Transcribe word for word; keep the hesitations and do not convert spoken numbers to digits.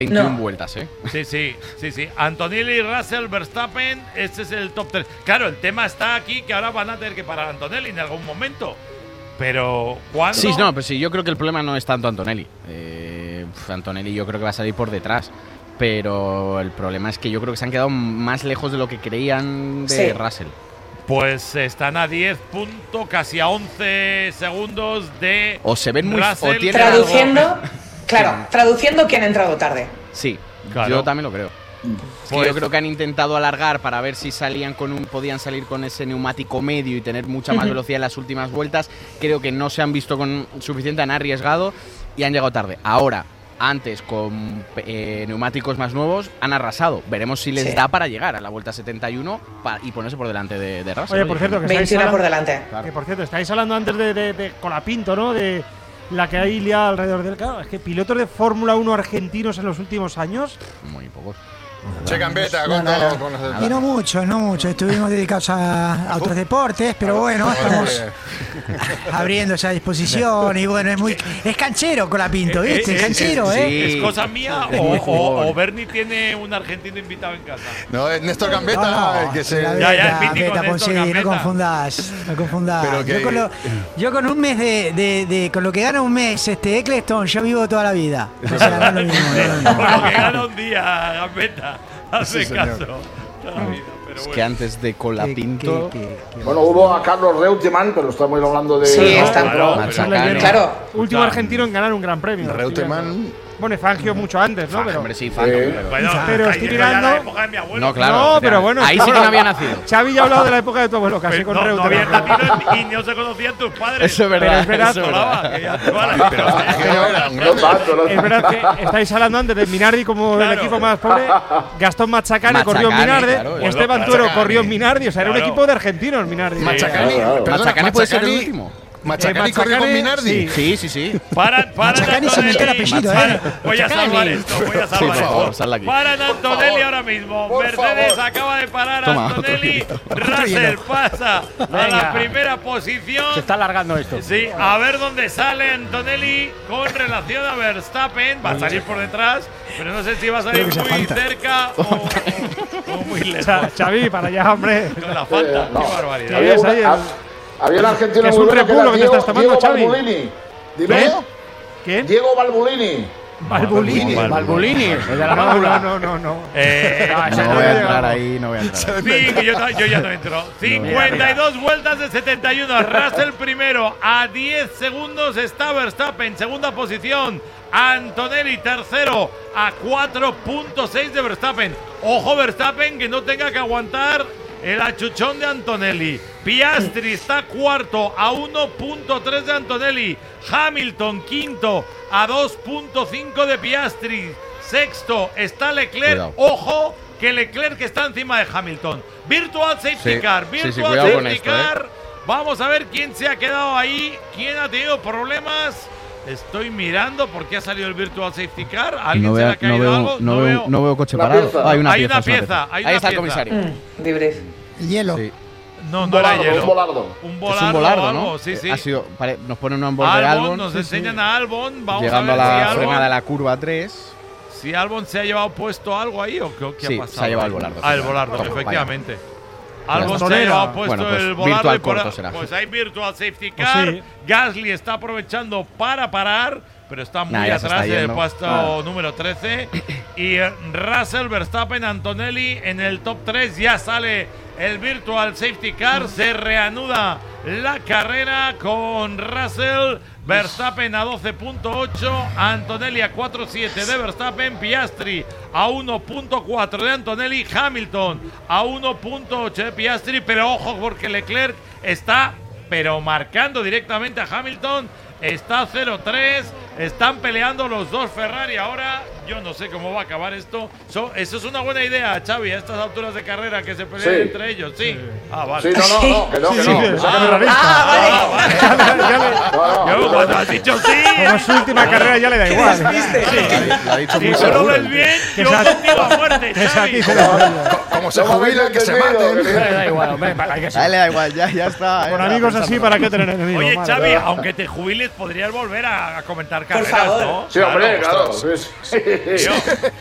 veintiuna No. vueltas, ¿eh? Sí, sí, sí, sí. Antonelli, Russell, Verstappen, este es el top tres. Claro, el tema está aquí que ahora van a tener que parar a Antonelli en algún momento. Pero, ¿cuándo? Sí, no, pues sí, yo creo que el problema no es tanto Antonelli. Eh, Antonelli yo creo que va a salir por detrás. Pero el problema es que yo creo que se han quedado más lejos de lo que creían de Sí. Russell. Pues están a diez puntos, casi a once segundos de O se ven muy… Russell. o tienen Traduciendo, algo- claro, traduciendo quién ha entrado tarde. Sí, Claro. yo también lo creo. Es que Pues- yo creo que han intentado alargar para ver si salían con un, podían salir con ese neumático medio y tener mucha más Ujú. velocidad en las últimas vueltas. Creo que no se han visto con suficiente, han arriesgado y han llegado tarde. Ahora, antes con eh, neumáticos más nuevos, han arrasado. Veremos si les Sí. da para llegar a la vuelta setenta y uno pa- y ponerse por delante de, de Russell. Oye, por cierto, que estáis veintiuno hablando, por delante. Claro. que por cierto, estáis hablando antes de, de, de Colapinto, ¿no? De la que hay liada alrededor del… Claro, es que pilotos de Fórmula uno argentinos en los últimos años… Muy pocos. Che Gambetta, No, no, no. con los Y no mucho, no mucho. Estuvimos dedicados a, a otros deportes, pero bueno, estamos abriendo esa disposición. Y bueno, es muy. Es canchero Colapinto, ¿viste? Eh, eh, canchero, es, ¿eh? sí. ¿Es cosa mía Es o, muy o, jugón. o Bernie tiene un argentino invitado en casa? No, es Néstor Gambetta, No, no, el que se. la Ya, ya, el Gambetta, mítico Gambetta, Néstor sí, no Gambetta. confundas, no confundas. Pero que- Yo, con lo, yo con un mes de, de, de- con lo que gana un mes este Eccleston, yo vivo toda la vida. O sea, no es lo mismo, no es lo mismo. Por lo que gana un día, Gambetta. Hace Sí, señor. caso. Toda la vida, pero Es bueno. que antes de Colapinto… Que- que- que- Bueno, hubo a Carlos Reutemann, pero estamos hablando de. Sí, ¿no? está- Claro, Machacar, pero- Claro. Último Claro. argentino en ganar un gran premio. Reutemann. Bueno, y Fangio mucho antes, ¿no? Ah, Pero, hombre, sí, Fangio, Eh, pero- Bueno, Pero ahí estoy llega ya mirando- la época de mi abuelo. No, claro. no, o sea, pero bueno. ahí sí que no había nacido. Xavi ya ha hablado de la época de tu abuelo, casi Pero con no, no Reutemann. había nacido y no se conocían tus padres. Eso es verdad, Pero es verdad. eso es verdad. Colaba, que ya te vale, pero Que no era un No grande. tanto, no Es verdad que estáis hablando antes de Minardi como Claro. el equipo más pobre. Gastón Machacani, Machacani, corrió en Minardi. claro, bueno, Esteban Machacani. Tuero corrió en Minardi. O sea, era un Claro. equipo de argentinos, Minardi. Machacani. claro, claro. perdona, Machacani puede ser el Machacani- último. Machacani Eh, corrió con Machacani, Minardi. sí. Sí, sí, sí. Para, para Machacani se inventó el apellido, ¿eh? Voy a salvar esto, voy a Sí, salvar por esto. favor, salda aquí. Paran Antonelli favor. ahora mismo. Por Mercedes favor. acaba de parar a Toma, otro Antonelli. hielo. Russell pasa a la Venga. primera posición. Se está alargando esto. Sí, a ver dónde sale Antonelli con relación a Verstappen. Va a salir por detrás, pero no sé si va a salir Creo que se muy falta. cerca o, o- o muy lejos. Cha- Xavi, para allá, hombre. Con la falta, Eh, no. qué barbaridad. Había, Es una- ahí el- ha- había un argentino que es muy un bueno que repulo era que te Diego, estás tomando, Diego Xavi. Balbulini. Dime. ¿Qué? ¿Quién? Diego Balbulini. Balbulini. Balbulini. El de la válvula. No, no, no, no. Eh, Ah, ese No no voy a llegaba. entrar ahí, no voy a entrar. Sí, que yo, ta- yo ya no entro. cincuenta y dos vueltas de setenta y uno. Russell primero. A diez segundos está Verstappen. Segunda posición. Antonelli tercero. A cuatro punto seis de Verstappen. Ojo Verstappen que no tenga que aguantar el achuchón de Antonelli. Piastri está cuarto a uno punto tres de Antonelli. Hamilton quinto a dos punto cinco de Piastri. Sexto está Leclerc. Cuidado. Ojo que Leclerc está encima de Hamilton. Virtual Safety Sí, Car. sí, sí, Virtual cuidado con Safety esto, ¿eh? Car. Vamos a ver quién se ha quedado ahí. ¿Quién ha tenido problemas? Estoy mirando por qué ha salido el Virtual Safety Car. ¿A ¿Alguien No se le veo, ha caído no, veo, algo? no, veo, no veo coche Una parado. pieza. Hay una Hay pieza. una es una pieza, hay Ahí una está el pieza. comisario. Mm, debrief. El hielo. Sí. No, Un no era volardo, hielo. un volardo. Un Es volardo, un volardo, o algo, ¿no? Sí, sí. Ha sido, pare- nos ponen un borde de Albon, Albon. nos sí, sí. enseñan a Albon. Vamos Llegando a a ver la si frenada Albon, de la curva tres. si Albon se ha llevado puesto algo ahí o qué, qué Sí, ha pasado. se ha llevado el volardo, Ah, el sí, volardo, toma, vaya. efectivamente. Vaya. Albon se ha Tolera. llevado puesto Bueno, pues el volardo virtual y por corto a- será. pues hay virtual safety Pues car. sí. Gasly está aprovechando para parar, pero está muy Nah, ya se atrás está en el yendo. puesto Ah. número trece. Y eh, Russell, Verstappen, Antonelli en el top tres. Ya sale el virtual safety car. Se reanuda la carrera con Russell. Verstappen a doce punto ocho, Antonelli a cuatro punto siete de Verstappen, Piastri a uno punto cuatro de Antonelli, Hamilton a uno punto ocho de Piastri, pero ojo porque Leclerc está pero marcando directamente a Hamilton, está cero tres, están peleando los dos Ferrari ahora. Yo no sé cómo va a acabar esto. So, eso es una buena idea, Xavi, a estas alturas de carrera que se peleen Sí. entre ellos. Sí. Ah, vale. Sí, no, no, no, que no, que Sí, no. sí, que sí. sácame la lista. Ah, vale. Ya le- ya le- No, no, Yo cuando has dicho sí, como es su última carrera ya le da igual. Lo ha dicho si muy tú lo seguro. ves bien, Que yo se ha- contigo a muerte, Que se Xavi. aquí se le Como se No me habéis jubilan, que se entendido, maten. que- da igual, hombre, para que A él le da igual, ya, ya está. Con eh, amigos pensando. así, ¿para qué tener enemigos? Oye, Madre. Xavi, aunque te jubiles, podrías volver a, a comentar carreras, favor. ¿no? Sí, hombre, claro. ostras. sí, sí. Yo,